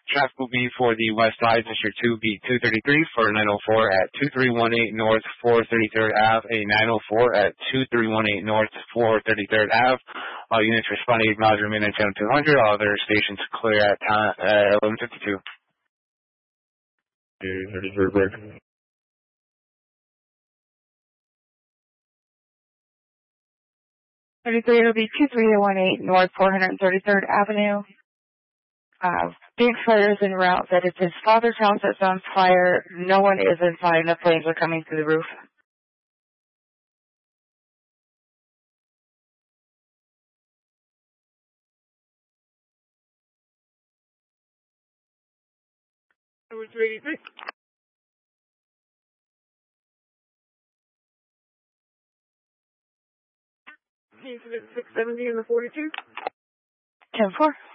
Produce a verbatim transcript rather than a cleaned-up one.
Traffic will be for the west side, District two B two thirty-three for nine oh four at two three one eight North four thirty-third Avenue, a nine oh four at two three one eight North four thirty-third Avenue. All units responding, acknowledge remain at ten two hundred. All other stations clear at time, uh, eleven fifty-two. thirty-three, it'll be two three one eight North four thirty-third Avenue. Uh, big fire is en route. That it's his father's house that's on fire. No one is inside. The flames are coming through the roof. Number three eighty-three. Incident six seventy in the forty-two. ten four.